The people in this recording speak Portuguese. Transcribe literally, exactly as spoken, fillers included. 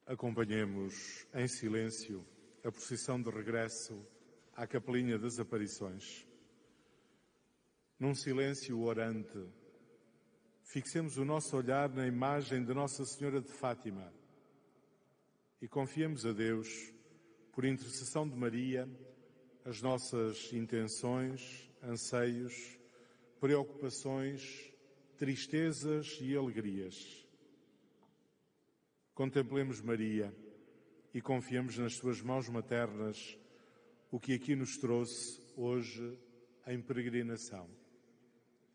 Acompanhemos em silêncio a procissão de regresso à Capelinha das Aparições. Num silêncio orante, fixemos o nosso olhar na imagem de Nossa Senhora de Fátima e confiemos a Deus, por intercessão de Maria, as nossas intenções, anseios, preocupações, tristezas e alegrias. Contemplemos Maria e confiemos nas suas mãos maternas o que aqui nos trouxe hoje em peregrinação.